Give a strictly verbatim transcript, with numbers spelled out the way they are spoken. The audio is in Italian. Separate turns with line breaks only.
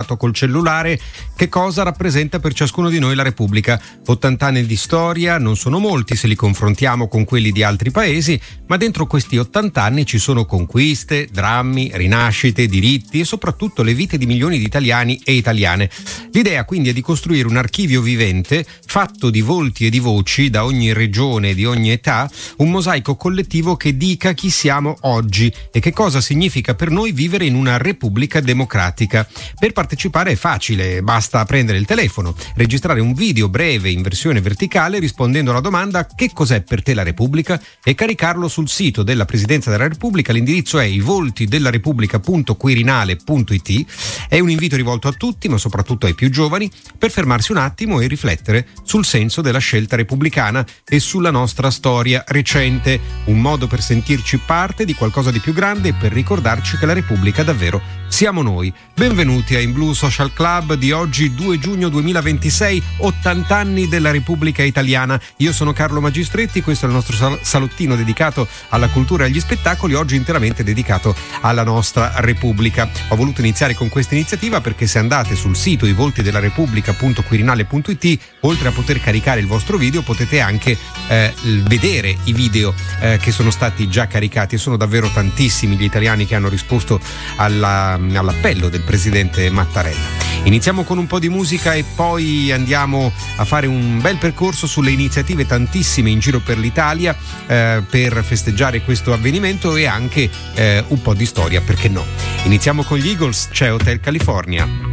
controllato col cellulare che cosa rappresenta per ciascuno di noi la Repubblica. ottanta anni di storia non sono molti se li confrontiamo con quelli di altri paesi, ma dentro questi ottanta anni ci sono conquiste, drammi, rinascite, diritti e soprattutto le vite di milioni di italiani e italiane. L'idea quindi è di costruire un archivio vivente fatto di volti e di voci da ogni regione e di ogni età, un mosaico collettivo che dica chi siamo oggi e che cosa significa per noi vivere in una repubblica democratica. Per partecipare è facile, basta prendere il telefono, registrare un video breve in versione verticale rispondendo alla domanda che cos'è per te la Repubblica e caricarlo sul sito della Presidenza della Repubblica. L'indirizzo è i volti della repubblica punto quirinale punto it. È un invito rivolto a tutti, ma soprattutto ai più giovani, per fermarsi un attimo e riflettere sul senso della scelta repubblicana e sulla nostra storia recente, un modo per sentirci parte di qualcosa di più grande e per ricordarci che la Repubblica davvero siamo noi. Benvenuti a In Blu Social Club di oggi due giugno duemilaventisei, ottanta anni della Repubblica Italiana. Io sono Carlo Magistretti, questo è il nostro sal- salottino dedicato alla cultura e agli spettacoli, oggi interamente dedicato alla nostra Repubblica. Ho voluto iniziare con questa iniziativa perché se andate sul sito i volti della repubblica punto quirinale punto it, oltre a poter caricare il vostro video, potete anche eh, vedere i video eh, che sono stati già caricati, e sono davvero tantissimi gli italiani che hanno risposto alla all'appello del presidente Mattarella. Iniziamo con un po' di musica e poi andiamo a fare un bel percorso sulle iniziative tantissime in giro per l'Italia eh, per festeggiare questo avvenimento e anche eh, un po' di storia, perché no. Iniziamo con gli Eagles, c'è Hotel California.